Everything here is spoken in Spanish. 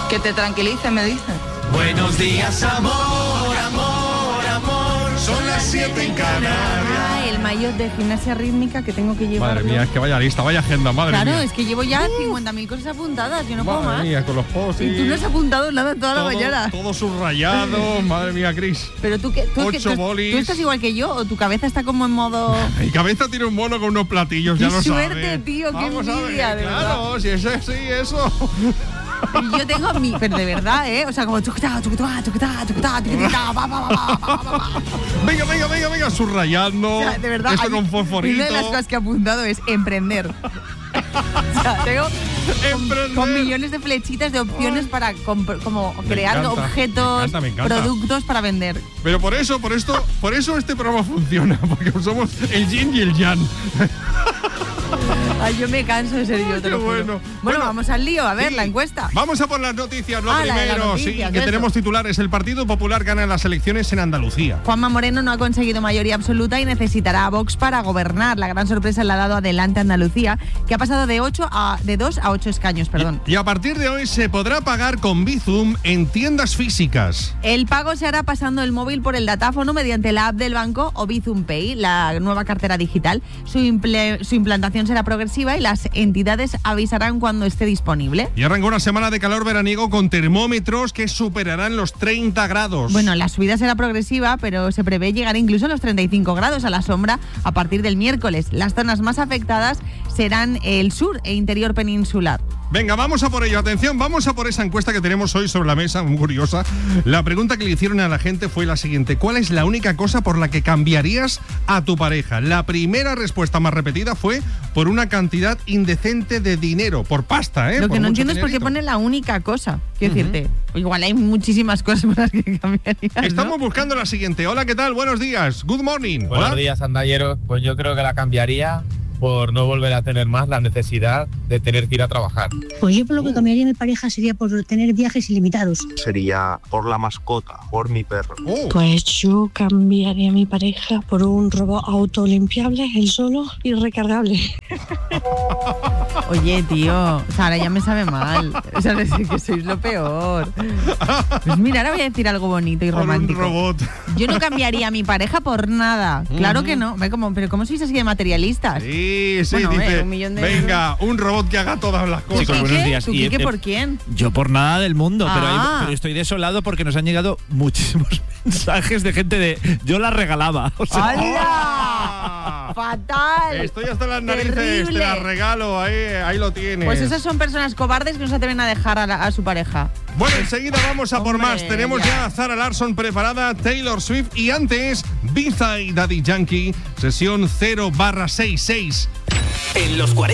Que te tranquilice, me dice. Buenos días, amor, amor, amor. Son las 7 en Canarias. Ah, el maillot de gimnasia rítmica que tengo que llevar. Madre mía, es que vaya lista, vaya agenda, madre mía. Claro, es que llevo ya 50.000 cosas apuntadas, yo no puedo Madre más. mía, con los posts Y tú no has apuntado nada toda la mañana. Todo subrayado, madre mía, Cris. Pero tú, ¿tú 8 bolis. ¿tú estás igual que yo o tu cabeza está como en modo...? Mi cabeza tiene un mono con unos platillos, ya ¡Qué lo sabes. suerte, tío! ¡Qué Vamos a ver, envidia, de claro, si es así, eso. Y yo tengo mi... Pero de verdad, ¿eh? O sea, como... Venga, subrayando. O sea, de verdad, esto con fosforito. una de las cosas que he apuntado es emprender. O sea, tengo con millones de flechitas de opciones para como crear encanta, objetos, me encanta. productos para vender. Pero por eso este programa funciona, porque somos el yin y el yang. Ay, yo me canso de ser yo, te lo juro. Bueno, vamos al lío, a ver, sí, la encuesta. Vamos a por las noticias, lo la de la primero, noticia, sí, ¿qué que es tenemos titulares. El Partido Popular gana las elecciones en Andalucía. Juanma Moreno no ha conseguido mayoría absoluta y necesitará a Vox para gobernar. La gran sorpresa la ha dado Adelante Andalucía, que ha pasado de 2 a 8 escaños, perdón. Y a partir de hoy se podrá pagar con Bizum en tiendas físicas. El pago se hará pasando el móvil por el datáfono mediante la app del banco o Bizum Pay, la nueva cartera digital. Su implantación será progresiva y las entidades avisarán cuando esté disponible. Y arranca una semana de calor veraniego con termómetros que superarán los 30 grados. Bueno, la subida será progresiva, pero se prevé llegar incluso a los 35 grados a la sombra a partir del miércoles. Las zonas más afectadas serán el sur e interior peninsular. Venga, vamos a por ello. Atención, vamos a por esa encuesta que tenemos hoy sobre la mesa, muy curiosa. La pregunta que le hicieron a la gente fue la siguiente: ¿cuál es la única cosa por la que cambiarías a tu pareja? La primera respuesta más repetida fue por una cantidad indecente de dinero, por pasta, ¿eh? Lo por que no mucho entiendo es por qué dinerito. pone la única cosa. Quiero decirte, igual hay muchísimas cosas por las que cambiarías, ¿no? Estamos buscando la siguiente. Hola, ¿qué tal? Buenos días. Good morning. Buenos Hola. días, andalleros. Pues yo creo que la cambiaría por no volver a tener más la necesidad de tener que ir a trabajar. Pues yo por lo que cambiaría a mi pareja sería por tener viajes ilimitados. Sería por la mascota, por mi perro. Pues yo cambiaría a mi pareja por un robot autolimpiable, él solo y recargable. Oye, tío, o sea, ahora ya me sabe mal. O sea, es que sois lo peor. Pues mira, ahora voy a decir algo bonito y Por romántico. un robot. Yo no cambiaría a mi pareja por nada. Claro que no. Pero ¿cómo sois así de materialistas? Sí, Bueno, dice, un millón de venga, un robot que haga todas las cosas. Chicos, buenos días. ¿Tú, Quique, por quién? Yo por nada del mundo, Ah. pero estoy desolado porque nos han llegado muchísimos mensajes de gente de yo la regalaba. O sea, ¡Hala! ¡Fatal! Estoy hasta las narices, Terrible. te la regalo, ahí lo tienes. Pues esas son personas cobardes que no se atreven a dejar a su pareja. Bueno, enseguida vamos a por Hombre, más. Tenemos ya a Zara Larsson preparada, Taylor Swift y antes Biza y Daddy Yankee, sesión 0/66. En los 40.